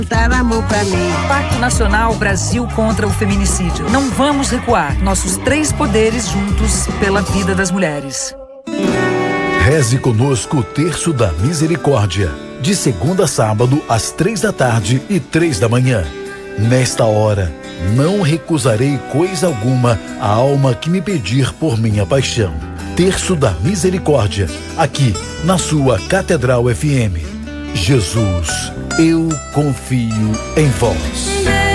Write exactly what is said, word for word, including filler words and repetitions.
Dar amor pra mim. Pacto Nacional Brasil contra o Feminicídio. Não vamos recuar. Nossos três poderes juntos pela vida das mulheres. Reze conosco o Terço da Misericórdia, de segunda a sábado, às três da tarde e três da manhã. Nesta hora, não recusarei coisa alguma à alma que me pedir por minha paixão. Terço da Misericórdia, aqui na sua Catedral F M. Jesus, eu confio em vós.